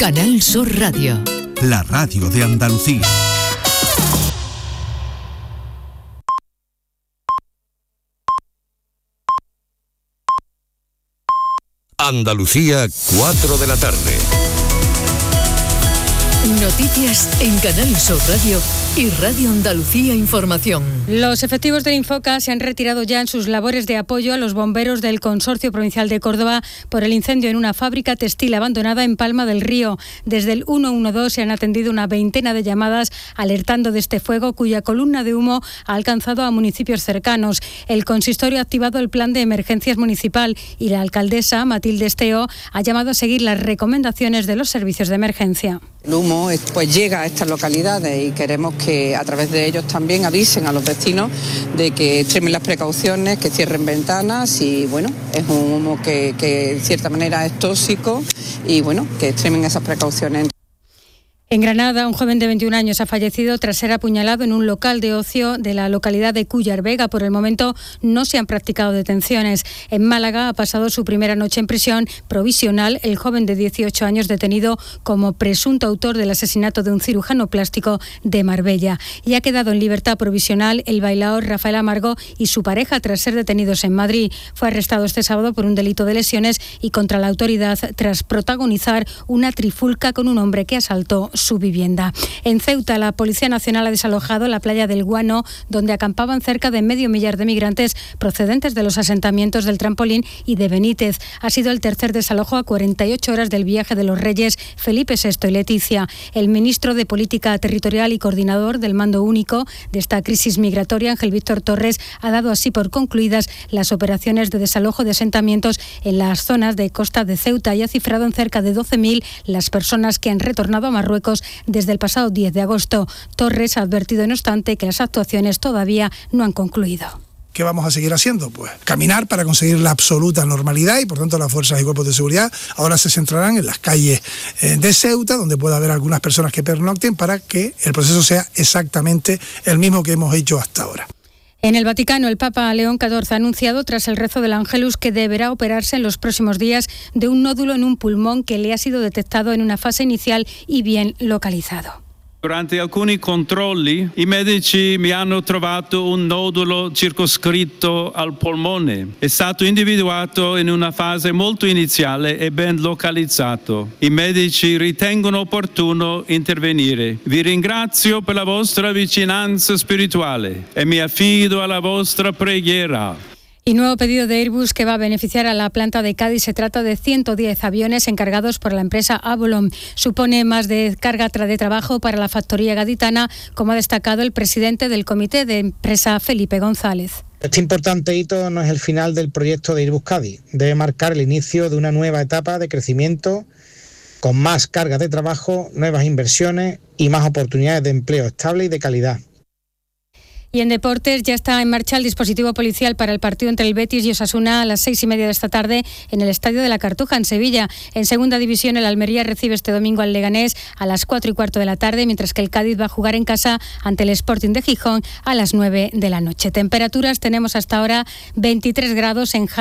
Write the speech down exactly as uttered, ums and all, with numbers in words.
Canal Sur Radio. La radio de Andalucía. Andalucía, cuatro de la tarde. Noticias en Canal Sur Radio y Radio Andalucía Información. Los efectivos del Infoca se han retirado ya en sus labores de apoyo a los bomberos del Consorcio Provincial de Córdoba por el incendio en una fábrica textil abandonada en Palma del Río. Desde el ciento doce se han atendido una veintena de llamadas alertando de este fuego, cuya columna de humo ha alcanzado a municipios cercanos. El consistorio ha activado el plan de emergencias municipal y la alcaldesa, Matilde Esteo, ha llamado a seguir las recomendaciones de los servicios de emergencia. El humo pues llega a estas localidades y queremos que a través de ellos también avisen a los vecinos de que extremen las precauciones, que cierren ventanas y bueno, es un humo que, que en cierta manera es tóxico y bueno, que extremen esas precauciones. En Granada, un joven de veintiún años ha fallecido tras ser apuñalado en un local de ocio de la localidad de Cúllar Vega. Por el momento no se han practicado detenciones. En Málaga ha pasado su primera noche en prisión provisional el joven de dieciocho años detenido como presunto autor del asesinato de un cirujano plástico de Marbella. Y ha quedado en libertad provisional el bailaor Rafael Amargo y su pareja tras ser detenidos en Madrid. Fue arrestado este sábado por un delito de lesiones y contra la autoridad tras protagonizar una trifulca con un hombre que asaltó su vivienda. En Ceuta, la Policía Nacional ha desalojado la playa del Guano, donde acampaban cerca de medio millar de migrantes procedentes de los asentamientos del Trampolín y de Benítez. Ha sido el tercer desalojo a cuarenta y ocho horas del viaje de los reyes Felipe sexto y Leticia. El ministro de Política Territorial y coordinador del Mando Único de esta crisis migratoria, Ángel Víctor Torres, ha dado así por concluidas las operaciones de desalojo de asentamientos en las zonas de costa de Ceuta y ha cifrado en cerca de doce mil las personas que han retornado a Marruecos desde el pasado diez de agosto. Torres ha advertido, no obstante, que las actuaciones todavía no han concluido. ¿Qué vamos a seguir haciendo? Pues caminar para conseguir la absoluta normalidad y por tanto las fuerzas y cuerpos de seguridad ahora se centrarán en las calles de Ceuta, donde pueda haber algunas personas que pernocten para que el proceso sea exactamente el mismo que hemos hecho hasta ahora. En el Vaticano, el Papa León catorce ha anunciado, tras el rezo del Ángelus, que deberá operarse en los próximos días de un nódulo en un pulmón que le ha sido detectado en una fase inicial y bien localizado. Durante alcuni controlli i medici mi hanno trovato un nodulo circoscritto al polmone. È stato individuato in una fase molto iniziale e ben localizzato. I medici ritengono opportuno intervenire. Vi ringrazio per la vostra vicinanza spirituale e mi affido alla vostra preghiera. Y nuevo pedido de Airbus que va a beneficiar a la planta de Cádiz. Se trata de ciento diez aviones encargados por la empresa Avolon. Supone más de carga de trabajo para la factoría gaditana, como ha destacado el presidente del comité de empresa, Felipe González. Este importante hito no es el final del proyecto de Airbus Cádiz. Debe marcar el inicio de una nueva etapa de crecimiento con más carga de trabajo, nuevas inversiones y más oportunidades de empleo estable y de calidad. Y en deportes ya está en marcha el dispositivo policial para el partido entre el Betis y Osasuna a las seis y media de esta tarde en el Estadio de la Cartuja, en Sevilla. En segunda división, el Almería recibe este domingo al Leganés a las cuatro y cuarto de la tarde, mientras que el Cádiz va a jugar en casa ante el Sporting de Gijón a las nueve de la noche. Temperaturas tenemos hasta ahora veintitrés grados en Jaén.